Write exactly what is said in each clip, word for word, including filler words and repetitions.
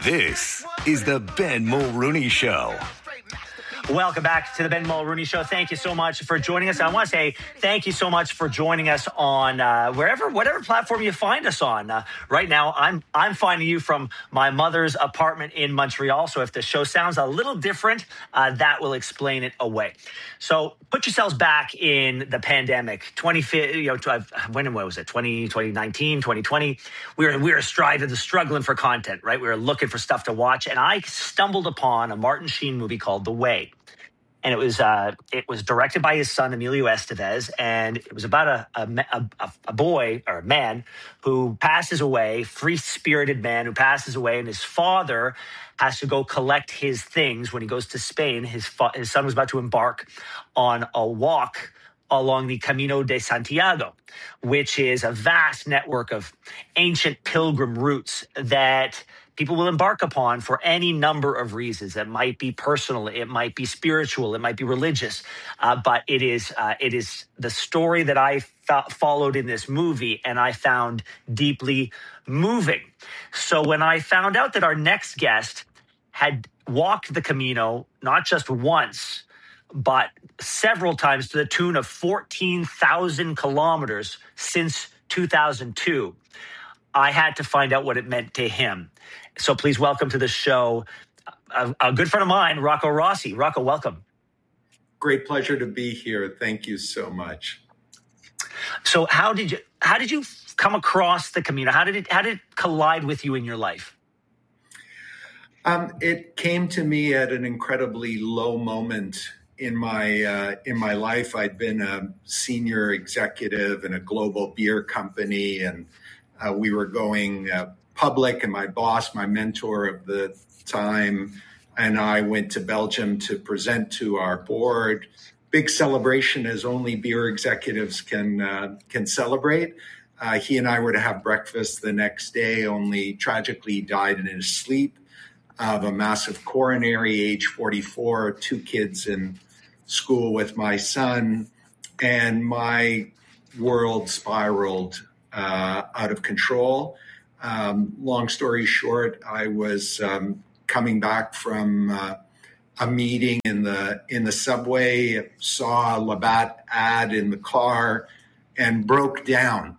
This is the Ben Mulrooney Show. Welcome back to the Ben Mulrooney Show. Thank you so much for joining us. I want to say thank you so much for joining us on uh, wherever, whatever platform you find us on. Uh, right now, I'm I'm finding you from my mother's apartment in Montreal. So if the show sounds a little different, uh, that will explain it away. So put yourselves back in the pandemic, twenty, you know, when was it? twenty, twenty nineteen, twenty twenty. We were we were striving, struggling for content, right? We were looking for stuff to watch, and I stumbled upon a Martin Sheen movie called The Way. And it was uh, it was directed by his son, Emilio Estevez, and it was about a, a, a, a boy or a man who passes away, free-spirited man who passes away, and his father has to go collect his things when he goes to Spain. His, fa- his son was about to embark on a walk along the Camino de Santiago, which is a vast network of ancient pilgrim routes that people will embark upon for any number of reasons. It might be personal, it might be spiritual, it might be religious, uh, but it is uh, it is the story that I fo- followed in this movie, and I found deeply moving. So when I found out that our next guest had walked the Camino not just once, but several times to the tune of fourteen thousand kilometers since two thousand two, I had to find out what it meant to him. So please welcome to the show a, a good friend of mine, Rocco Rossi. Rocco, welcome. Great pleasure to be here. Thank you so much. So how did you how did you come across the Camino? How did it how did it collide with you in your life? Um, it came to me at an incredibly low moment in my uh, in my life. I'd been a senior executive in a global beer company, and uh, we were going uh, public, and my boss, my mentor of the time, and I went to Belgium to present to our board. Big celebration, as only beer executives can uh, can celebrate. Uh, he and I were to have breakfast the next day, only tragically died in his sleep of a massive coronary, age forty-four, two kids in school with my son, and my world spiraled uh, out of control. Um, long story short, I was um, coming back from uh, a meeting in the in the subway, saw a Labatt ad in the car, and broke down.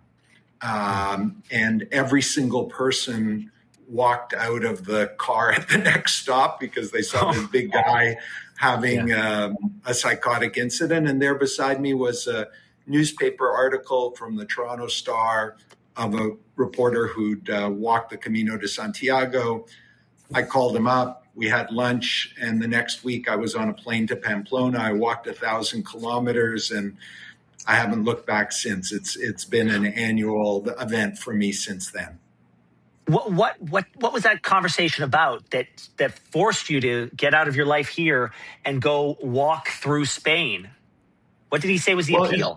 Um, and every single person walked out of the car at the next stop because they saw this big guy having yeah. um, a psychotic incident. And there beside me was a newspaper article from the Toronto Star of a reporter who'd uh, walked the Camino de Santiago. I called him up. We had lunch. And the next week I was on a plane to Pamplona. I walked a thousand kilometers, and I haven't looked back since. It's It's been an annual event for me since then. What what what what was that conversation about that that forced you to get out of your life here and go walk through Spain? What did he say was the well, appeal?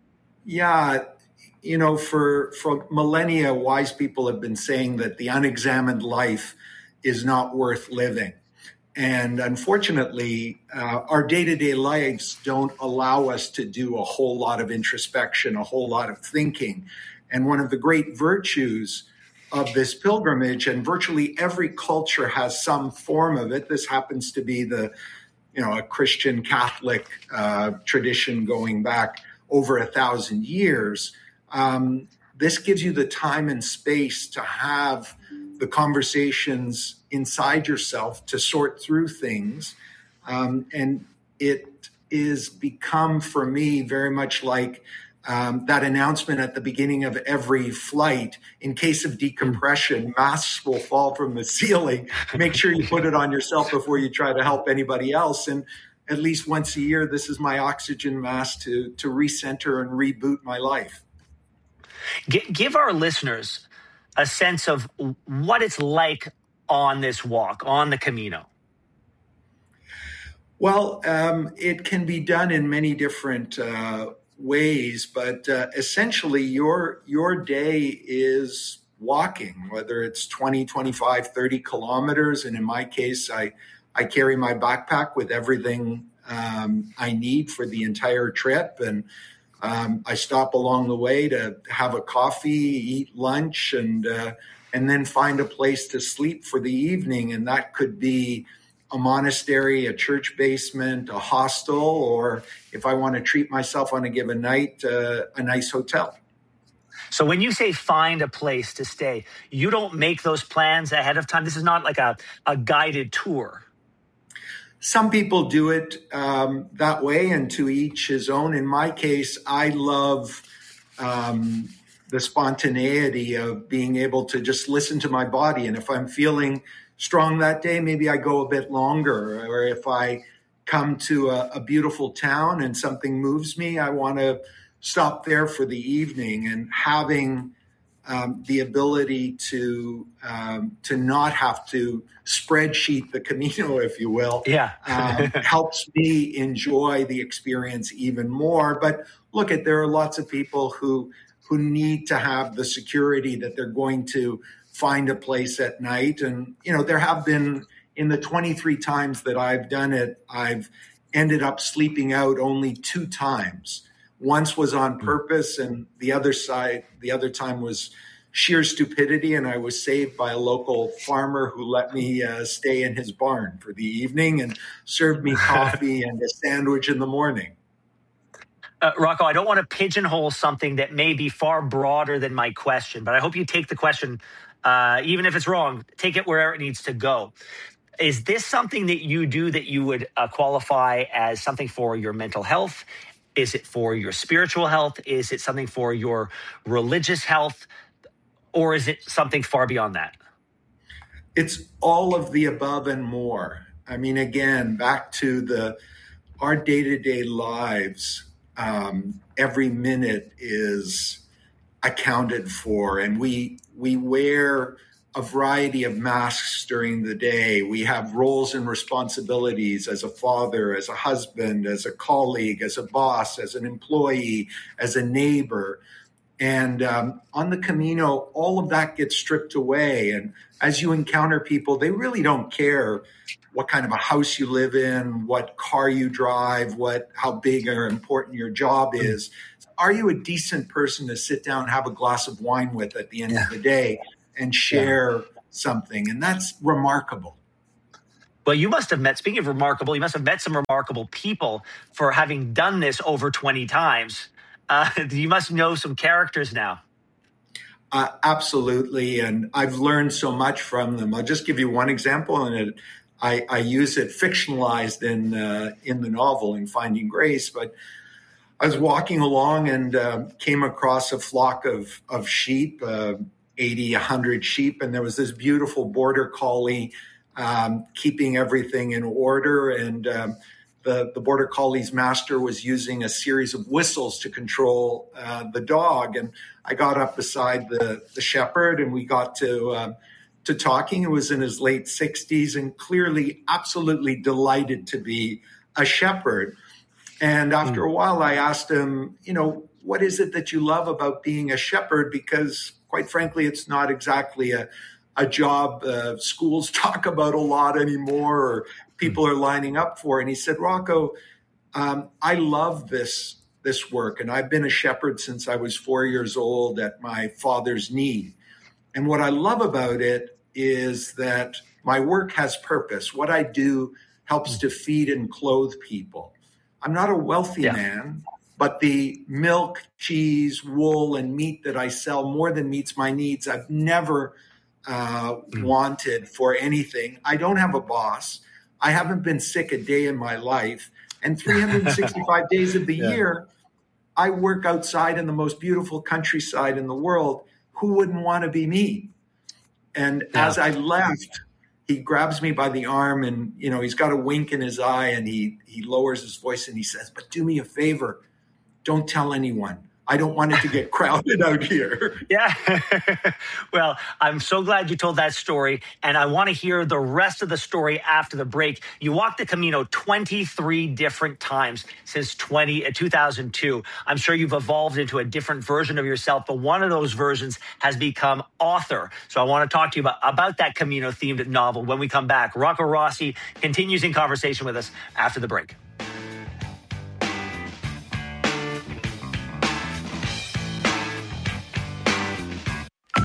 Yeah, you know, for for millennia, wise people have been saying that the unexamined life is not worth living. And unfortunately, uh, our day-to-day lives don't allow us to do a whole lot of introspection, a whole lot of thinking. And one of the great virtues of this pilgrimage, and virtually every culture has some form of it. This happens to be the, you know, a Christian Catholic uh, tradition going back over a thousand years. Um, this gives you the time and space to have the conversations inside yourself, to sort through things. Um, and it is become for me very much like Um, that announcement at the beginning of every flight: in case of decompression, masks will fall from the ceiling. Make sure you put it on yourself before you try to help anybody else. And at least once a year, this is my oxygen mask to, to recenter and reboot my life. G- give our listeners a sense of what it's like on this walk, on the Camino. Well, um, it can be done in many different uh ways, but uh, essentially your your day is walking, whether it's twenty, twenty-five, thirty kilometers. And in my case, I, I carry my backpack with everything um, I need for the entire trip. And um, I stop along the way to have a coffee, eat lunch, and uh, and then find a place to sleep for the evening. And that could be a monastery, a church basement, a hostel, or if I want to treat myself on a given night, uh, a nice hotel. So when you say find a place to stay, you don't make those plans ahead of time. This is not like a, a guided tour. Some people do it um, that way, and to each his own. In my case, I love um, the spontaneity of being able to just listen to my body. And if I'm feeling strong that day, maybe I go a bit longer. Or if I come to a, a beautiful town and something moves me, I want to stop there for the evening. And having um, the ability to um, to not have to spreadsheet the Camino, if you will, yeah, um, helps me enjoy the experience even more. But look, at there are lots of people who who need to have the security that they're going to find a place at night. And you know, there have been, in the twenty-three times that I've done it, I've ended up sleeping out only two times. Once was on purpose, and the other side, the other time was sheer stupidity, and I was saved by a local farmer who let me uh, stay in his barn for the evening and served me coffee and a sandwich in the morning. Uh, Rocco, I don't want to pigeonhole something that may be far broader than my question, but I hope you take the question, uh, even if it's wrong, take it wherever it needs to go. Is this something that you do that you would uh, qualify as something for your mental health? Is it for your spiritual health? Is it something for your religious health? Or is it something far beyond that? It's all of the above and more. I mean, again, back to the our day-to-day lives, um, every minute is accounted for, and we we wear a variety of masks during the day. We have roles and responsibilities as a father, as a husband, as a colleague, as a boss, as an employee, as a neighbor. And um, on the Camino, all of that gets stripped away. And as you encounter people, they really don't care what kind of a house you live in, what car you drive, what how big or important your job is. Are you a decent person to sit down and have a glass of wine with at the end yeah. of the day and share yeah. something? And that's remarkable. Well, you must have met, speaking of remarkable, you must have met some remarkable people for having done this over twenty times. Uh, you must know some characters now. Uh, absolutely. And I've learned so much from them. I'll just give you one example, and it, I, I use it fictionalized in uh, in the novel, in Finding Grace. But I was walking along and uh, came across a flock of, of sheep, uh, eighty, one hundred sheep. And there was this beautiful border collie um, keeping everything in order. And um, The, the border collie's master was using a series of whistles to control uh, the dog. And I got up beside the, the shepherd, and we got to uh, to talking. He was in his late sixties and clearly absolutely delighted to be a shepherd. And after mm. a while, I asked him, you know, what is it that you love about being a shepherd? Because quite frankly, it's not exactly a, a job uh, schools talk about a lot anymore, or people are lining up for. And he said, Rocco, um, I love this this work. And I've been a shepherd since I was four years old at my father's knee. And what I love about it is that my work has purpose. What I do helps to feed and clothe people. I'm not a wealthy yeah. man, but the milk, cheese, wool, and meat that I sell more than meets my needs. I've never uh, mm. wanted for anything. I don't have a boss. I haven't been sick a day in my life. And three hundred sixty-five days of the yeah. year, I work outside in the most beautiful countryside in the world. Who wouldn't want to be me? And yeah. as I left, he grabs me by the arm, and, you know, he's got a wink in his eye, and he, he lowers his voice and he says, but do me a favor. Don't tell anyone. I don't want it to get crowded out here. Yeah. Well, I'm so glad you told that story. And I want to hear the rest of the story after the break. You walked the Camino twenty-three different times since twenty, uh, two thousand two. I'm sure you've evolved into a different version of yourself, but one of those versions has become author. So I want to talk to you about, about that Camino-themed novel when we come back. Rocco Rossi continues in conversation with us after the break.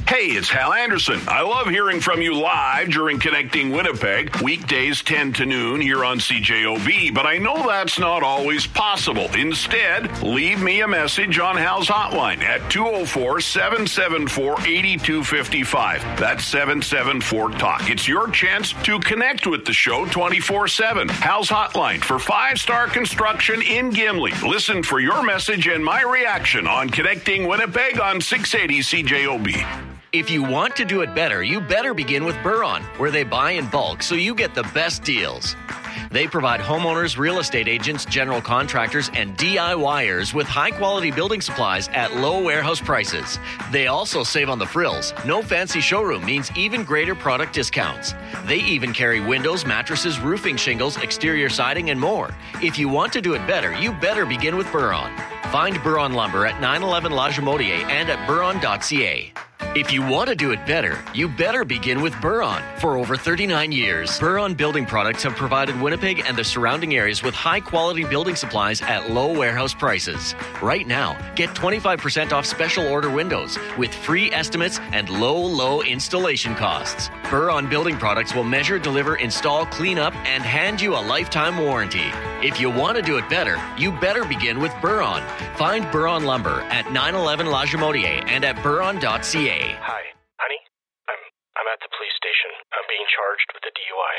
Hey, it's Hal Anderson. I love hearing from you live during Connecting Winnipeg, weekdays ten to noon here on C J O B, but I know that's not always possible. Instead, leave me a message on Hal's hotline at two oh four, seven seven four, eight two five five. That's seven seven four talk. It's your chance to connect with the show twenty-four seven. Hal's hotline for five-star construction in Gimli. Listen for your message and my reaction on Connecting Winnipeg on six eighty C J O B. If you want to do it better, you better begin with Buron, where they buy in bulk so you get the best deals. They provide homeowners, real estate agents, general contractors, and DIYers with high-quality building supplies at low warehouse prices. They also save on the frills. No fancy showroom means even greater product discounts. They even carry windows, mattresses, roofing shingles, exterior siding, and more. If you want to do it better, you better begin with Buron. Find Buron Lumber at nine eleven La Jamodier and at buron dot c a. If you want to do it better, you better begin with Buron. For over thirty-nine years, Buron Building Products have provided Winnipeg and the surrounding areas with high-quality building supplies at low warehouse prices. Right now, get twenty-five percent off special order windows with free estimates and low, low installation costs. Buron Building Products will measure, deliver, install, clean up, and hand you a lifetime warranty. If you want to do it better, you better begin with Buron. Find Buron Lumber at nine eleven La Jamodier and at buron dot c a. Hi, honey. I'm I'm at the police station. I'm being charged with a D U I.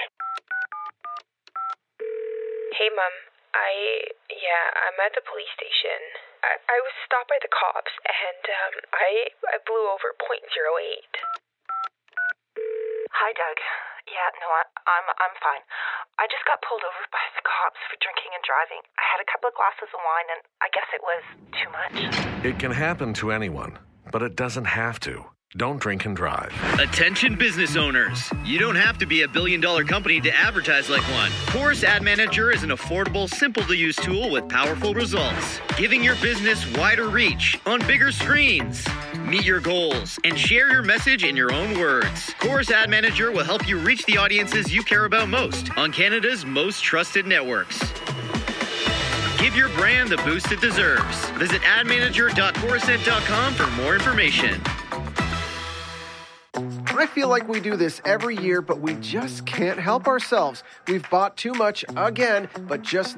Hey, Mom. I, yeah, I'm at the police station. I, I was stopped by the cops, and um, I I blew over point zero eight. Hi, Doug. Yeah, no, I, I'm I'm fine. I just got pulled over by the cops for drinking and driving. I had a couple of glasses of wine, and I guess it was too much. It can happen to anyone, but it doesn't have to. Don't drink and drive. Attention business owners. You don't have to be a billion dollar company to advertise like one. Chorus Ad Manager is an affordable, simple to use tool with powerful results, giving your business wider reach on bigger screens. Meet your goals and share your message in your own words. Chorus Ad Manager will help you reach the audiences you care about most on Canada's most trusted networks. Give your brand the boost it deserves. Visit ad manager dot corusent dot com for more information. I feel like we do this every year, but we just can't help ourselves. We've bought too much again, but just